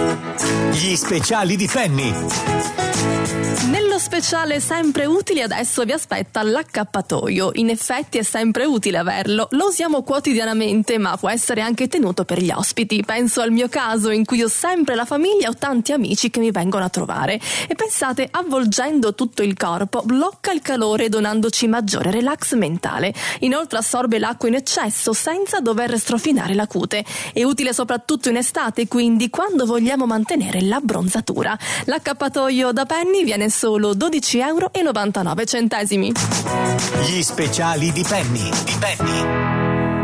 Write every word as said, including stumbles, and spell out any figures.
Gli speciali di Penny. Nello speciale sempre utili adesso vi aspetta l'accappatoio. In effetti è sempre utile averlo, lo usiamo quotidianamente ma può essere anche tenuto per gli ospiti. Penso al mio caso in cui ho sempre la famiglia o tanti amici che mi vengono a trovare e pensate, avvolgendo tutto il corpo blocca il calore donandoci maggiore relax mentale. Inoltre assorbe l'acqua in eccesso senza dover strofinare la cute. È utile soprattutto in estate, quindi quando vogliamo mantenere l'abbronzatura. L'accappatoio da Penny viene solo dodici euro e novantanove centesimi. Gli speciali di Penny. Di Penny.